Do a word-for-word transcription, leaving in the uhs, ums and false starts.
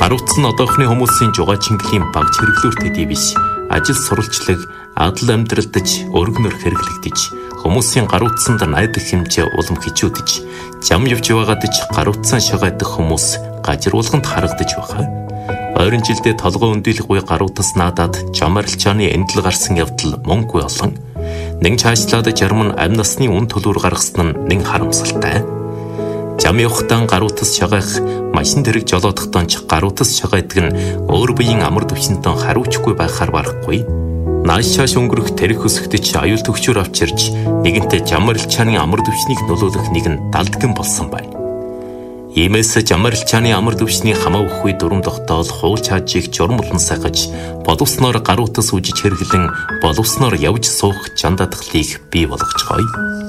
Гар утас нь одоохны хүмүүсийн жугаа чингэлийн баг чиргэлүүр төдий биш. Ажил сурвалжлаг, адал амьдралдаж, өргөнөр хэрэглэгдэж, хүмүүсийн гар утсанд найдах хэмжээ улам хичүүдэж, зам явж байгаадаж гар утсаа шагайдах хүмүүс гажруулганд харагдаж байгаа. Ойрын жилдээ толгой өндөлгүй гар утас наадаад жам арилжааны эндэл гарсан явдал мөнгөгүй олон. Нэг цаашлаад жарм нь амь насны үн төлөөр гаргасан нь нэг харамсалтай. Жам явахтаа гар утас шагайх, машин дэрэг жолоодохтоо ч гар утас шагайдаг нь өөр биеийн амар төвшөнтөө хариуцгүй байхаар барахгүй. Нааш шааш өнгөрөх тэрэг хөсгөдөж аюул төвчөр авчирч нэгэнтээ жам арилжааны амар төвшнийг нөлөөлөх нэгэн далдган болсон байна. Иймээс жам арилжааны амар төвшний хамаа өгөхгүй дүрм тогтоол хууль чаажийг журмлан сахаж, боловсноор гар утас үжиж хэрэглэн боловсноор явж суух жандадгалыг бий болгоцгоё.